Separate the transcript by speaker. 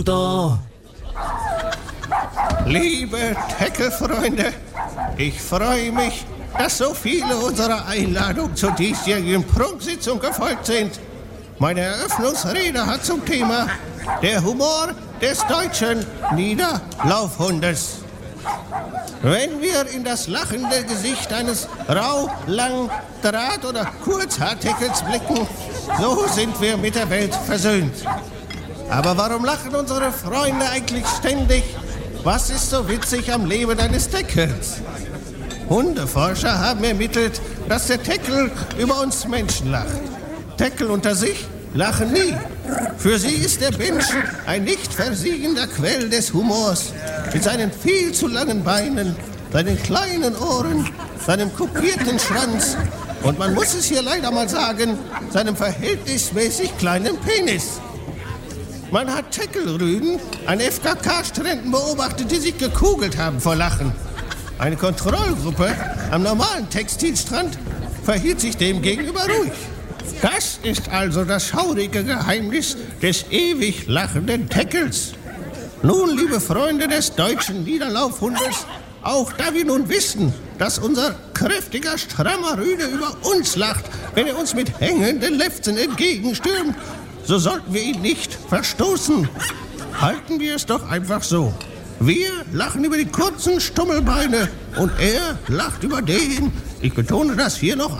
Speaker 1: Da.
Speaker 2: Liebe Tackle-Freunde, ich freue mich, dass so viele unserer Einladung zur diesjährigen Prunksitzung gefolgt sind. Meine Eröffnungsrede hat zum Thema der Humor des deutschen Niederlaufhundes. Wenn wir in das lachende Gesicht eines Rau-, Lang-, Draht- oder Kurzhaartackels blicken, so sind wir mit der Welt versöhnt. Aber warum lachen unsere Freunde eigentlich ständig? Was ist so witzig am Leben eines Tackels? Hundeforscher haben ermittelt, dass der Tackle über uns Menschen lacht. Tackle unter sich lachen nie. Für sie ist der Mensch ein nicht versiegender Quell des Humors. Mit seinen viel zu langen Beinen, seinen kleinen Ohren, seinem kupierten Schwanz und man muss es hier leider mal sagen, seinem verhältnismäßig kleinen Penis. Man hat Tackle-Rüden an FKK-Stränden beobachtet, die sich gekugelt haben vor Lachen. Eine Kontrollgruppe am normalen Textilstrand verhielt sich dem gegenüber ruhig. Das ist also das schaurige Geheimnis des ewig lachenden Tackles. Nun, liebe Freunde des deutschen Niederlaufhundes, auch da wir nun wissen, dass unser kräftiger, strammer Rüde über uns lacht, wenn er uns mit hängenden Lefzen entgegenstürmt, so sollten wir ihn nicht verstoßen. Halten wir es doch einfach so. Wir lachen über die kurzen Stummelbeine und er lacht über den, ich betone das hier noch